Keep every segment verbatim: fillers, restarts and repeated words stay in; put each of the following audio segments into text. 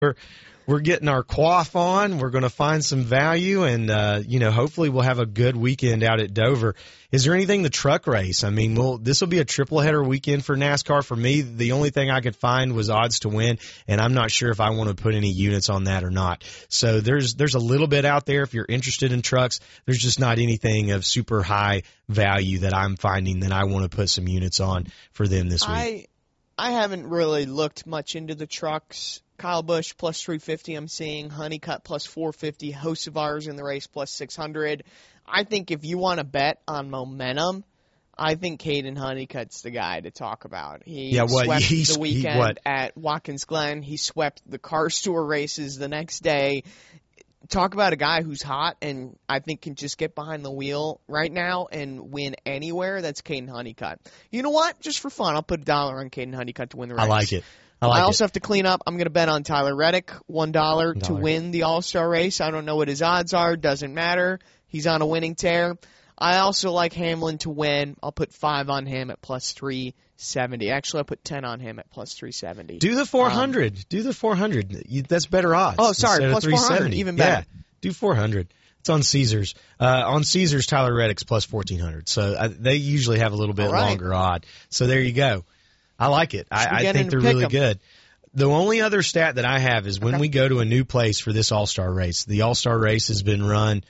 we're we're getting our quaff on. We're going to find some value, and uh, you know, hopefully we'll have a good weekend out at Dover. Is there anything the truck race? I mean, well, this will be a triple header weekend for NASCAR. For me, the only thing I could find was odds to win, and I'm not sure if I want to put any units on that or not. So there's there's a little bit out there if you're interested in trucks. There's just not anything of super high value that I'm finding that I want to put some units on for them this week. I I haven't really looked much into the trucks. Kyle Busch plus three fifty I'm seeing, Honeycutt plus four fifty, Hocevar's in the race plus six hundred. I think if you want to bet on momentum, I think Caden Honeycutt's the guy to talk about. He yeah, what, swept he's, the weekend he, what? at Watkins Glen. He swept the Car Store races the next day. Talk about a guy who's hot and I think can just get behind the wheel right now and win anywhere. That's Caden Honeycutt. You know what? Just for fun, I'll put a dollar on Caden Honeycutt to win the race. I like it. I, like I also it. have to clean up. I'm going to bet on Tyler Reddick, one dollar to win the All-Star race. I don't know what his odds are. Doesn't matter. He's on a winning tear. I also like Hamlin to win. I'll put five on him at plus three seventy. Actually, I'll put ten on him at plus three seventy. Do the four hundred. Um, Do the four hundred. You, that's better odds. Oh, sorry, plus four hundred, even better. Yeah, do four hundred. It's on Caesars. Uh, on Caesars, Tyler Reddick's plus fourteen hundred. So uh, they usually have a little bit right. longer odd. So there you go. I like it. I, I think they're really them. good. The only other stat that I have is when okay. we go to a new place for this All-Star race. The All-Star race has been run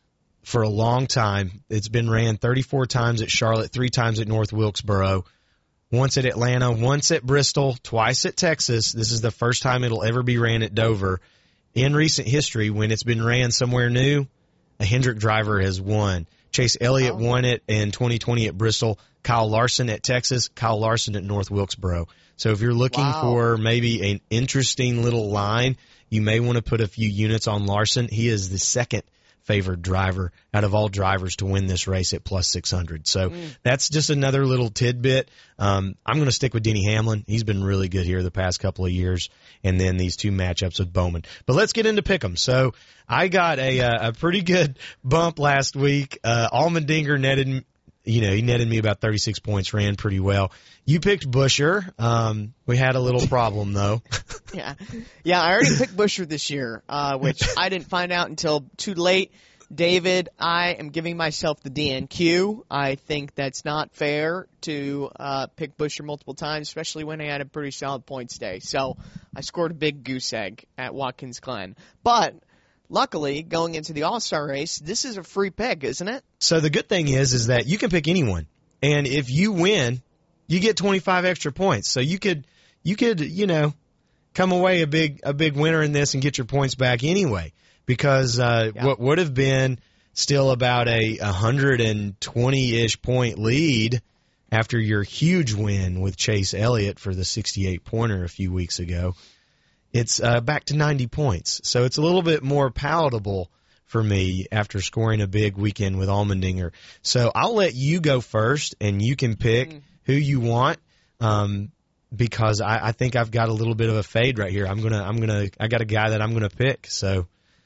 for a long time. It's been ran thirty-four times at Charlotte, three times at North Wilkesboro, once at Atlanta, once at Bristol, twice at Texas. This is the first time it'll ever be ran at Dover. In recent history, when it's been ran somewhere new, a Hendrick driver has won. Chase Elliott oh. won it in twenty twenty at Bristol. Kyle Larson at Texas. Kyle Larson at North Wilkesboro. So if you're looking wow. for maybe an interesting little line, you may want to put a few units on Larson. He is the second favored driver out of all drivers to win this race at plus six hundred. So mm. that's just another little tidbit. Um, I'm going to stick with Denny Hamlin. He's been really good here the past couple of years. And then these two matchups with Bowman. But let's get into Pick'em. So I got a a pretty good bump last week. Uh, Allmendinger netted, you know, he netted me about thirty-six points, ran pretty well. You picked Buescher. Um, we had a little problem, though. yeah. Yeah, I already picked Buescher this year, uh, which I didn't find out until too late. David, I am giving myself the D N Q. I think that's not fair to uh, pick Buescher multiple times, especially when I had a pretty solid points day. So I scored a big goose egg at Watkins Glen. But luckily, going into the All-Star race, this is a free pick, isn't it? So the good thing is, is that you can pick anyone. And if you win, you get twenty-five extra points. So you could, you could, you know, come away a big, a big winner in this and get your points back anyway. Because uh, yeah. what would have been still about a one hundred twenty-ish point lead after your huge win with Chase Elliott for the sixty-eight pointer a few weeks ago, it's uh, back to ninety points. So it's a little bit more palatable for me after scoring a big weekend with Allmendinger. So I'll let you go first, and you can pick mm. who you want. Um, because I, I think I've got a little bit of a fade right here. I'm gonna, I'm gonna, I got a guy that I'm gonna pick. So.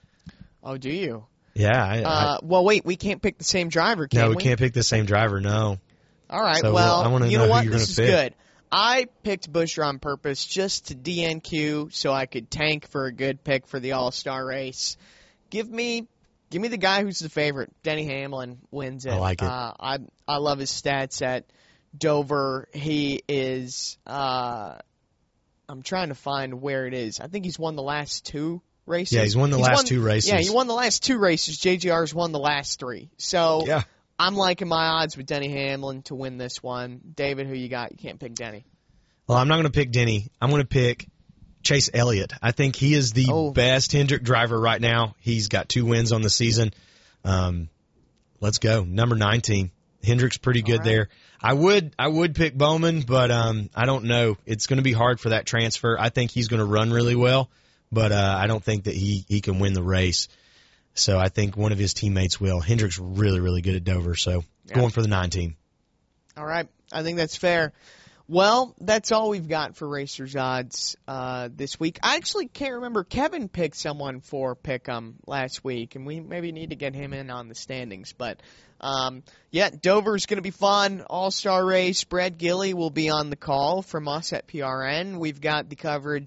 Oh, do you? Yeah. I, uh, I, well, wait, we can't pick the same driver, can we? No, we, we can't pick the same driver, no. All right, so, well, I wanna you know, know what? Who you're this is pick. good. I picked Buescher on purpose just to D N Q so I could tank for a good pick for the All-Star race. Give me give me the guy who's the favorite. Denny Hamlin wins it. I like it. Uh, I, I love his stats at Dover. He is uh, – I'm trying to find where it is. I think he's won the last two races. Yeah, he's won the he's last won, two races. Yeah, he won the last two races. J G R's won the last three. So yeah. I'm liking my odds with Denny Hamlin to win this one. David, who you got? You can't pick Denny. Well, I'm not going to pick Denny. I'm going to pick Chase Elliott. I think he is the oh. best Hendrick driver right now. He's got two wins on the season. Um, let's go. Number nineteen. Hendrick's pretty good right. there. I would I would pick Bowman, but um, I don't know. It's going to be hard for that transfer. I think he's going to run really well, but uh, I don't think that he, he can win the race. So I think one of his teammates will. Hendrick's really, really good at Dover, so yeah. going for the nineteen. All right. I think that's fair. Well, that's all we've got for Racers Odds uh, this week. I actually can't remember. Kevin picked someone for Pick'em last week, and we maybe need to get him in on the standings. But, um, yeah, Dover's going to be fun. All-Star race. Brad Gilley will be on the call from us at P R N. We've got the coverage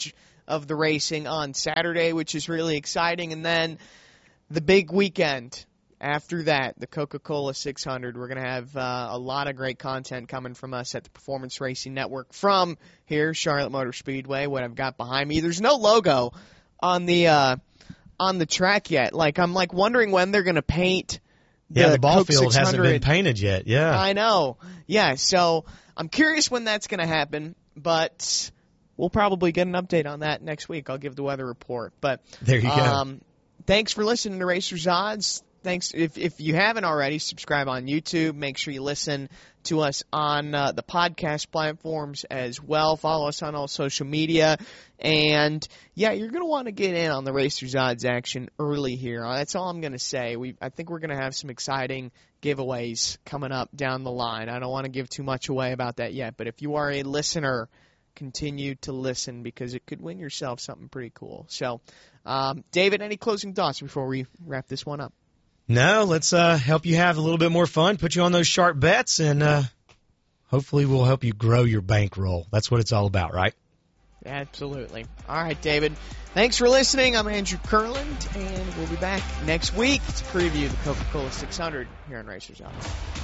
of the racing on Saturday, which is really exciting. And then the big weekend after that, the Coca-Cola six hundred. We're going to have uh, a lot of great content coming from us at the Performance Racing Network from here, Charlotte Motor Speedway, what I've got behind me. There's no logo on the uh, on the track yet. Like, I'm like wondering when they're going to paint the Yeah, the ball Coke field six hundred. hasn't been painted yet. Yeah. I know. Yeah, so I'm curious when that's going to happen, but we'll probably get an update on that next week. I'll give the weather report. But there you um, go. Thanks for listening to Racers Odds. Thanks. If if you haven't already, subscribe on YouTube. Make sure you listen to us on uh, the podcast platforms as well. Follow us on all social media. And, yeah, you're going to want to get in on the Racers Odds action early here. That's all I'm going to say. We I think we're going to have some exciting giveaways coming up down the line. I don't want to give too much away about that yet. But if you are a listener, continue to listen because it could win yourself something pretty cool. So, um, David, any closing thoughts before we wrap this one up? No, let's uh, help you have a little bit more fun, put you on those sharp bets, and uh, hopefully we'll help you grow your bankroll. That's what it's all about, right? Absolutely. All right, David. Thanks for listening. I'm Andrew Kurland, and we'll be back next week to preview the Coca-Cola six hundred here on Racers Odds.